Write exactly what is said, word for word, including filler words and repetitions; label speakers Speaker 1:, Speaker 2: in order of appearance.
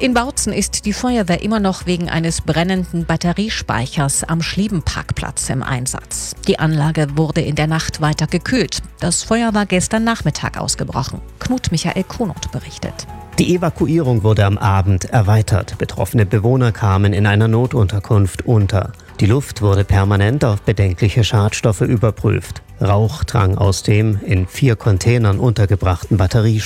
Speaker 1: In Bautzen ist die Feuerwehr immer noch wegen eines brennenden Batteriespeichers am Schliebenparkplatz im Einsatz. Die Anlage wurde in der Nacht weiter gekühlt. Das Feuer war gestern Nachmittag ausgebrochen. Knut Michael Kunert berichtet.
Speaker 2: Die Evakuierung wurde am Abend erweitert. Betroffene Bewohner kamen in einer Notunterkunft unter. Die Luft wurde permanent auf bedenkliche Schadstoffe überprüft. Rauch drang aus dem in vier Containern untergebrachten Batteriespeicher